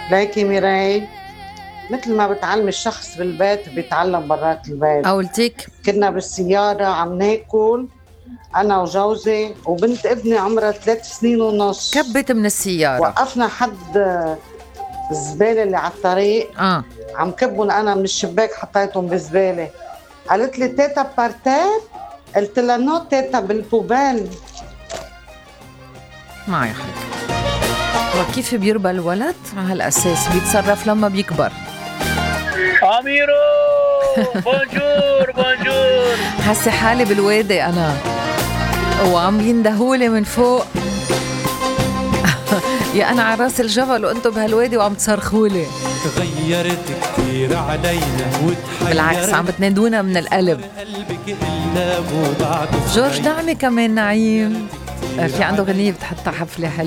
ليكي ميراي، مثل ما بتعلم الشخص بالبيت بيتعلم برات البيت. قولتك كنا بالسيارة عم ناكل أنا وجوزي وبنت ابني عمرها 3 سنين ونص. كبت من السيارة. وقفنا حد الزبالة اللي على الطريق، عم كبهم أنا من الشباك حطيتهم بالزبالة. قالت لي تيتا بارتير، قلت لها نو تيتا بالبوبال. ما يحرك. وكيف بيربى الولد؟ على هالأساس بيتصرف لما بيكبر. أميرو بونجور بونجور. حاسة حالي بالوادي أنا وعم يندهولي من فوق. يا أنا على راس الجبل وأنتم بهالوادي وعم تصرخولي. تغيرت كتير علينا وتحيرت، بالعكس عم بتنادونا من القلب. جورج دعني كمان نعيم في عنده غنية بتحطها حفلة حلوة.